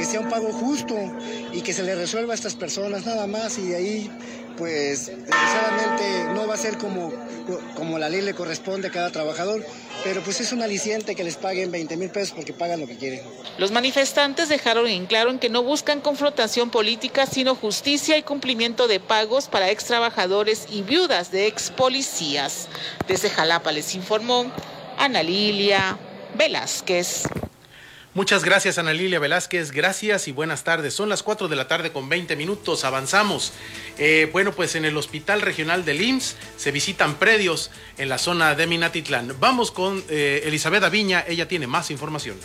que sea un pago justo y que se le resuelva a estas personas nada más, y de ahí pues desgraciadamente no va a ser como la ley le corresponde a cada trabajador, pero pues es un aliciente que les paguen 20,000 pesos porque pagan lo que quieren. Los manifestantes dejaron en claro en que no buscan confrontación política, sino justicia y cumplimiento de pagos para ex trabajadores y viudas de ex policías. Desde Jalapa les informó Ana Lilia Velázquez. Muchas gracias, Ana Lilia Velázquez, gracias y buenas tardes. Son las 4 de la tarde con 20 minutos, avanzamos. Bueno, pues en el Hospital Regional del IMSS se visitan predios en la zona de Minatitlán. Vamos con Elizabeth Aviña, ella tiene más información.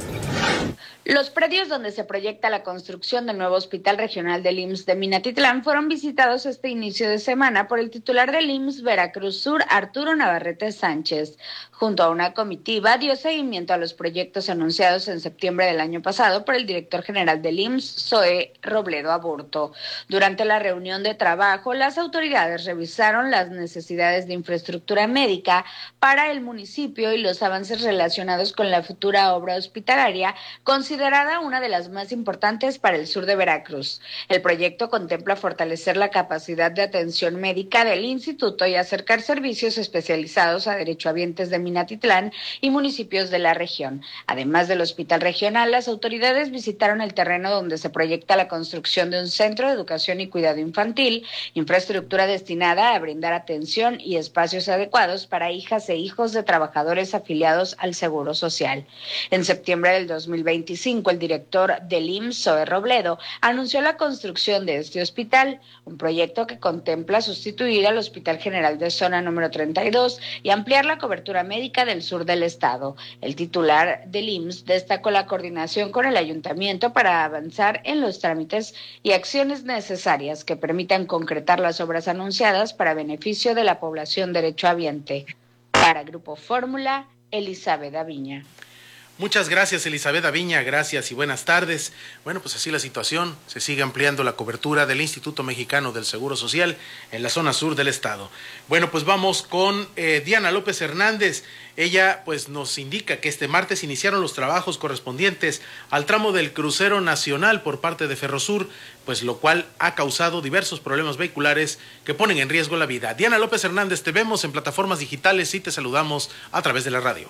Los predios donde se proyecta la construcción del nuevo Hospital Regional del IMSS de Minatitlán fueron visitados este inicio de semana por el titular del IMSS Veracruz Sur, Arturo Navarrete Sánchez. Junto a una comitiva dio seguimiento a los proyectos anunciados en septiembre del año pasado por el director general del IMSS, Zoé Robledo Aburto. Durante la reunión de trabajo, las autoridades revisaron las necesidades de infraestructura médica para el municipio y los avances relacionados con la futura obra hospitalaria, considerada una de las más importantes para el sur de Veracruz. El proyecto contempla fortalecer la capacidad de atención médica del instituto y acercar servicios especializados a derechohabientes de Minatitlán y municipios de la región. Además del hospital regional, las autoridades visitaron el terreno donde se proyecta la construcción de un centro de educación y cuidado infantil, infraestructura destinada a brindar atención y espacios adecuados para hijas e hijos de trabajadores afiliados al Seguro Social. En septiembre del 2025, el director del IMSS, Zoé Robledo, anunció la construcción de este hospital, un proyecto que contempla sustituir al Hospital General de Zona número 32 y ampliar la cobertura médica del sur del estado. El titular del IMSS destacó la coordinación con el ayuntamiento para avanzar en los trámites y acciones necesarias que permitan concretar las obras anunciadas para beneficio de la población derechohabiente. Para Grupo Fórmula, Elizabeth Aviña. Muchas gracias, Elizabeth Aviña, gracias y buenas tardes. Bueno, pues así la situación, se sigue ampliando la cobertura del Instituto Mexicano del Seguro Social en la zona sur del estado. Bueno, pues vamos con Diana López Hernández. Ella pues nos indica que este martes iniciaron los trabajos correspondientes al tramo del crucero nacional por parte de Ferrosur, pues lo cual ha causado diversos problemas vehiculares que ponen en riesgo la vida. Diana López Hernández, te vemos en plataformas digitales y te saludamos a través de la radio.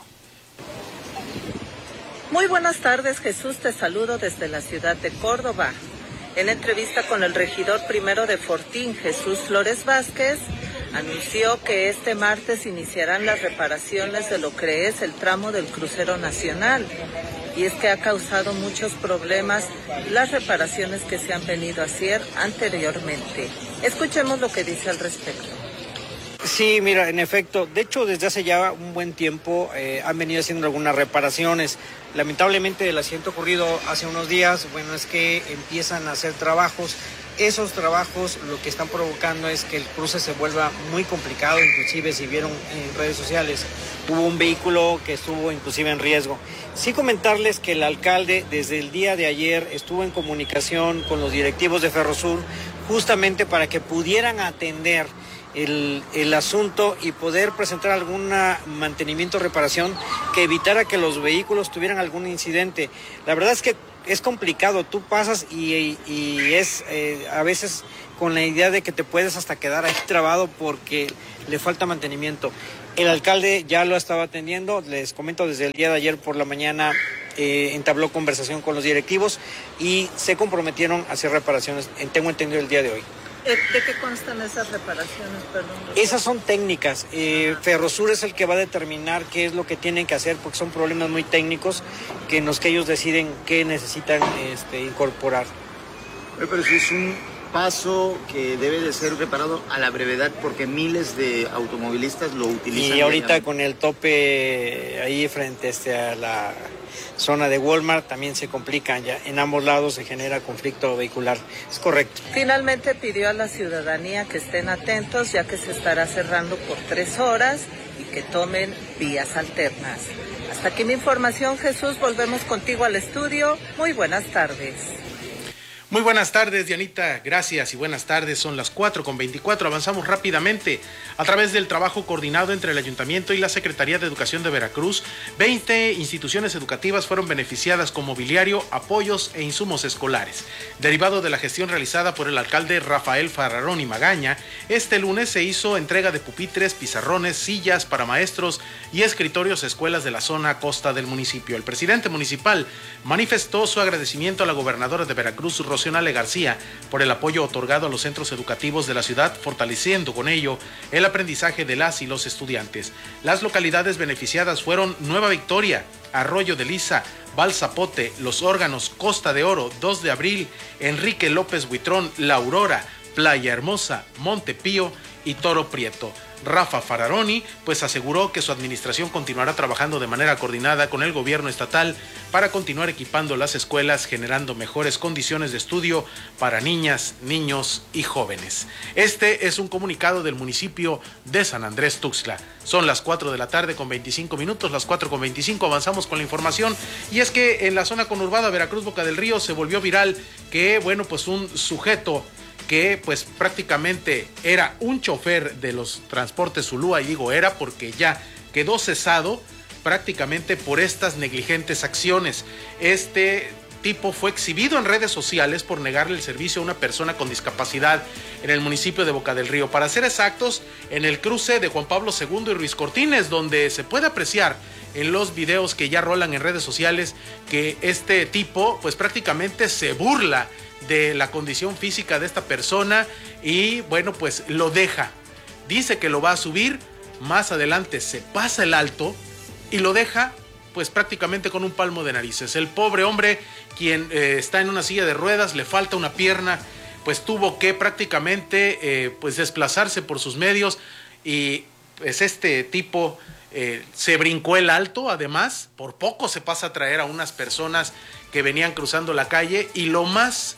Muy buenas tardes, Jesús, te saludo desde la ciudad de Córdoba. En entrevista con el regidor primero de Fortín, Jesús Flores Vázquez, anunció que este martes iniciarán las reparaciones de lo que es el tramo del crucero nacional. Y es que ha causado muchos problemas las reparaciones que se han venido a hacer anteriormente. Escuchemos lo que dice al respecto. Sí, mira, en efecto, de hecho desde hace ya un buen tiempo han venido haciendo algunas reparaciones. Lamentablemente el accidente ocurrido hace unos días, bueno, es que empiezan a hacer trabajos. Esos trabajos lo que están provocando es que el cruce se vuelva muy complicado, inclusive si vieron en redes sociales, hubo un vehículo que estuvo inclusive en riesgo. Sí comentarles que el alcalde desde el día de ayer estuvo en comunicación con los directivos de Ferrosur justamente para que pudieran atender el asunto y poder presentar algún mantenimiento o reparación que evitara que los vehículos tuvieran algún incidente. La verdad es que es complicado, tú pasas y es a veces con la idea de que te puedes hasta quedar ahí trabado porque le falta mantenimiento. El alcalde ya lo estaba atendiendo, les comento, desde el día de ayer por la mañana entabló conversación con los directivos y se comprometieron a hacer reparaciones, tengo entendido, el día de hoy. ¿De qué constan esas reparaciones, perdón? Esas son técnicas. Ferrosur es el que va a determinar qué es lo que tienen que hacer porque son problemas muy técnicos que en los que ellos deciden qué necesitan incorporar. Pero si es un paso que debe de ser reparado a la brevedad porque miles de automovilistas lo utilizan. Y ahorita con el tope ahí frente a la zona de Walmart también se complican, ya en ambos lados se genera conflicto vehicular, es correcto. Finalmente pidió a la ciudadanía que estén atentos ya que se estará cerrando por 3 horas y que tomen vías alternas. Hasta aquí mi información, Jesús, volvemos contigo al estudio, muy buenas tardes. Muy buenas tardes, Dianita, gracias y buenas tardes. Son las 4:24, avanzamos rápidamente. A través del trabajo coordinado entre el Ayuntamiento y la Secretaría de Educación de Veracruz, 20 instituciones educativas fueron beneficiadas con mobiliario, apoyos e insumos escolares. Derivado de la gestión realizada por el alcalde Rafael Farraroni Magaña, este lunes se hizo entrega de pupitres, pizarrones, sillas para maestros y escritorios a escuelas de la zona costa del municipio. El presidente municipal manifestó su agradecimiento a la gobernadora de Veracruz, Rocío García, por el apoyo otorgado a los centros educativos de la ciudad, fortaleciendo con ello el aprendizaje de las y los estudiantes. Las localidades beneficiadas fueron Nueva Victoria, Arroyo de Lisa, Balzapote, Los Órganos, Costa de Oro, 2 de Abril, Enrique López Buitrón, La Aurora, Playa Hermosa, Montepío y Toro Prieto. Rafa Farraroni pues aseguró que su administración continuará trabajando de manera coordinada con el gobierno estatal para continuar equipando las escuelas, generando mejores condiciones de estudio para niñas, niños y jóvenes. Este es un comunicado del municipio de San Andrés Tuxtla. Son las 4 de la tarde con 25 minutos, las 4:25, avanzamos con la información, y es que en la zona conurbada Veracruz Boca del Río se volvió viral que, bueno, pues un sujeto que pues prácticamente era un chofer de los transportes Zulúa, y digo era porque ya quedó cesado prácticamente por estas negligentes acciones. Este tipo fue exhibido en redes sociales por negarle el servicio a una persona con discapacidad en el municipio de Boca del Río. Para ser exactos, en el cruce de Juan Pablo II y Ruiz Cortines, donde se puede apreciar en los videos que ya rolan en redes sociales que este tipo pues prácticamente se burla de la condición física de esta persona y bueno, pues lo deja. Dice que lo va a subir, más adelante se pasa el alto y lo deja pues prácticamente con un palmo de narices. El pobre hombre, quien está en una silla de ruedas, le falta una pierna, pues tuvo que prácticamente pues desplazarse por sus medios, y pues este tipo se brincó el alto. Además, por poco se pasa a traer a unas personas que venían cruzando la calle, y lo más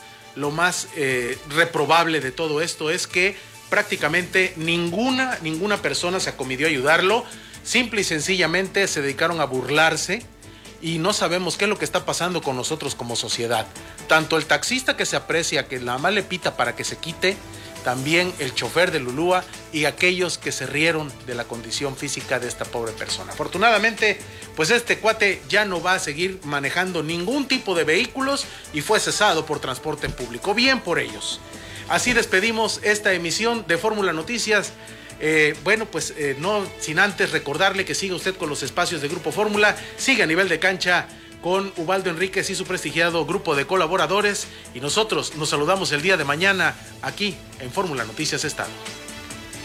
reprobable de todo esto es que prácticamente ninguna persona se acometió a ayudarlo. Simple y sencillamente se dedicaron a burlarse, y no sabemos qué es lo que está pasando con nosotros como sociedad. Tanto el taxista que se aprecia, que nada más le pita para que se quite, también el chofer de Lulúa y aquellos que se rieron de la condición física de esta pobre persona. Afortunadamente, pues este cuate ya no va a seguir manejando ningún tipo de vehículos y fue cesado por transporte en público. Bien por ellos. Así despedimos esta emisión de Fórmula Noticias. No sin antes recordarle que siga usted con los espacios de Grupo Fórmula, siga a Nivel de Cancha con Ubaldo Enríquez y su prestigiado grupo de colaboradores, y nosotros nos saludamos el día de mañana aquí en Fórmula Noticias Estado.